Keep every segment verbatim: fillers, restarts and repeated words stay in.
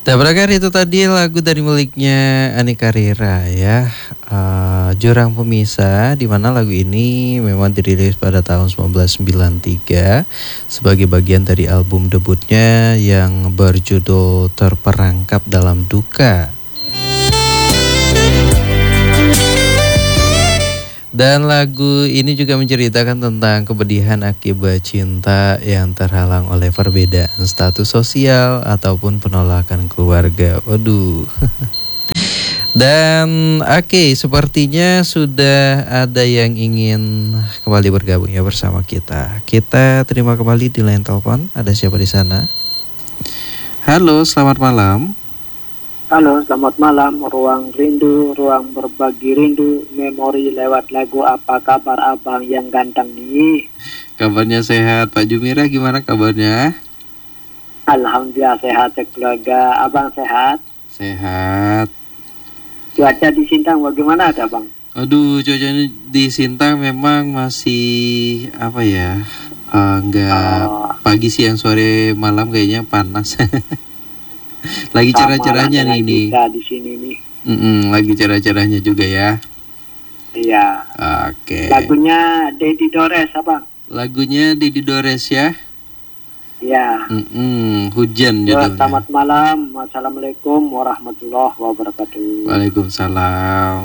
Tabrakar itu tadi lagu dari miliknya Aneka Rera ya, uh, Jurang Pemisah, di mana lagu ini memang dirilis pada tahun seribu sembilan ratus sembilan puluh tiga sebagai bagian dari album debutnya yang berjudul Terperangkap Dalam Duka. Dan lagu ini juga menceritakan tentang kepedihan akibat cinta yang terhalang oleh perbedaan status sosial ataupun penolakan keluarga. Waduh. Dan oke, okay, sepertinya sudah ada yang ingin kembali bergabung ya bersama kita. Kita terima kembali di line telepon. Ada siapa di sana? Halo, selamat malam. Halo, selamat malam. Ruang rindu, ruang berbagi rindu, memori lewat lagu. Apa kabar abang yang ganteng nih? Kabarnya sehat. Pak Jumira gimana kabarnya? Alhamdulillah sehat, keluarga. Abang sehat? Sehat. Cuaca di Sintang bagaimana ada bang? Aduh, cuacanya di Sintang memang masih apa ya? Uh, enggak oh. Pagi, siang, sore, malam kayaknya panas. Lagi cerah-cerahnya nih ini. Di sini nih. Mm-mm, lagi cerah-cerahnya juga ya. Iya. Oke. Okay. Lagunya Dedi Dores abang. Lagunya Dedi Dores ya. Iya. Mm-mm, hujan judulnya. Selamat malam. Assalamualaikum warahmatullahi wabarakatuh. Waalaikumsalam.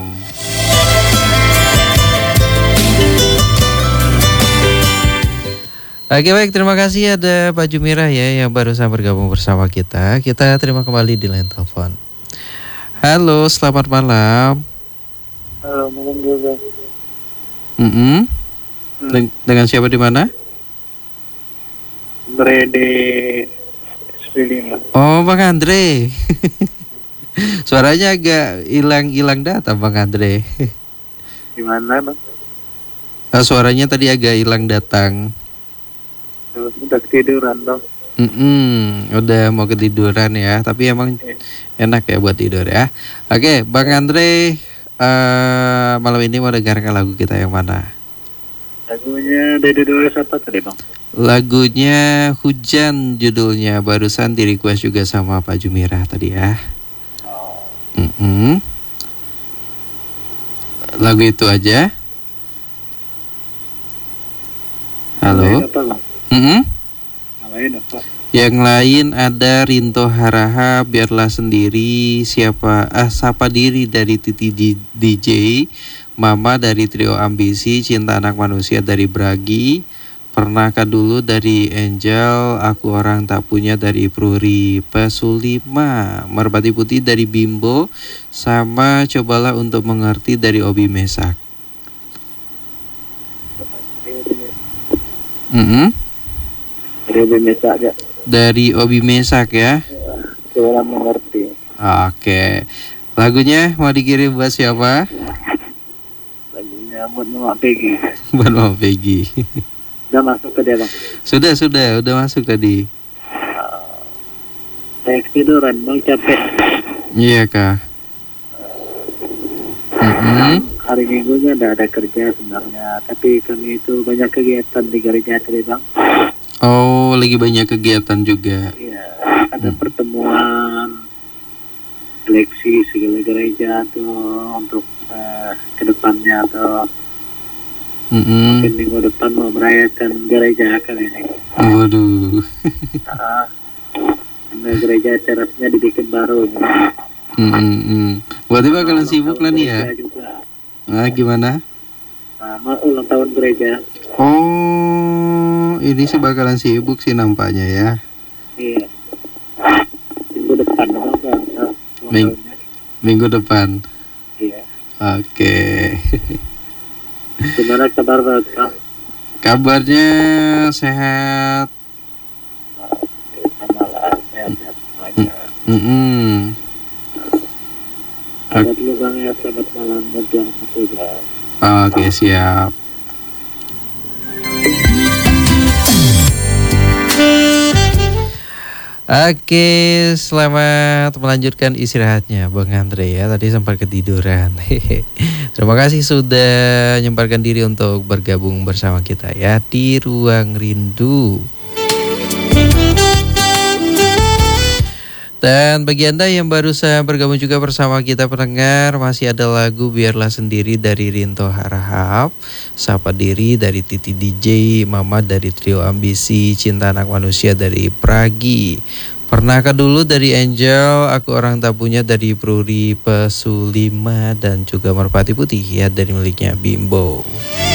Oke baik, terima kasih ada Pak Jumira ya yang barusan bergabung bersama kita. Kita terima kembali di line telepon. Halo, selamat malam. Halo, malam juga. Mm-hmm. Den- dengan siapa di mana? Brede Spilina. Oh, Bang Andre. Suaranya agak hilang-hilang data Bang Andre. Gimana, Bang? Oh, suaranya tadi agak hilang datang. Udah ketiduran dong. Mm-mm, udah mau ketiduran ya. Tapi emang yeah. enak ya buat tidur ya. Oke, Bang Andre, uh, malam ini mau dengarkan lagu kita yang mana? Lagunya Dedi Dores apa tadi bang? Lagunya Hujan judulnya. Barusan di request juga sama Pak Jumira tadi ya. Oh. Mm-mm. Lagu itu aja. Halo. Mm-hmm. Lain apa? Yang lain ada Rinto Haraha, Biarlah Sendiri, Siapa Ah Sapa Diri dari Titi D J, Mama dari Trio Ambisi, Cinta Anak Manusia dari Bragi, Pernahkah Dulu dari Angel, Aku Orang Tak Punya dari Pruri Pesulima, Merpati Putih dari Bimbo, sama Cobalah Untuk Mengerti dari Obi Mesak. Mm-hmm. Dari Obi Mesak ya. Dari Obi Mesak ya. Coba mengerti. Oke. Lagunya mau dikirim buat siapa? Lagunya buat Mama Peggy. Buat Mama Peggy. Udah masuk ke dia bang? Sudah, sudah, udah masuk tadi. Uh, saya ketiduran, bang capek. Iya kak. Mm-hmm. Hari Minggunya ada ada kerja sebenarnya, tapi kami itu banyak kegiatan di gereja tadi bang. Oh, lagi banyak kegiatan juga. Iya, ada hmm. pertemuan seleksi segala gereja tuh untuk uh, kedepannya atau mm-hmm. mungkin minggu depan mau merayakan gereja kali ini. Waduh. Nah, karena gereja terasnya dibikin baru. Mm-hmm. Berarti bakalan sibuk lah nih ya. Juga. Nah, gimana? Nah, ulang tahun gereja. Oh, ini sih bakalan sibuk sih nampaknya ya. Iya. Minggu depan bang. Ming- minggu depan. Iya. Oke. Gimana kabar bang? Kabarnya sehat. Sama lah, sehat-sehat semuanya. Mm-hmm. Ada dulu bang ya, selamat malam dan selamat juga. Oke, siap. Oke, selamat melanjutkan istirahatnya Bang Andre ya. Tadi sempat ketiduran. Terima kasih sudah menyempatkan diri untuk bergabung bersama kita ya di Ruang Rindu. Dan bagi Anda yang baru saja bergabung juga bersama kita pendengar, masih ada lagu Biarlah Sendiri dari Rinto Harahap, Sapa Diri dari Titi D J, Mama dari Trio Ambisi, Cinta Anak Manusia dari Pragi, Pernahkah Dulu dari Angel, Aku Orang Tak Punya dari Pruri Pesulima, dan juga Merpati Putih ya dari miliknya Bimbo.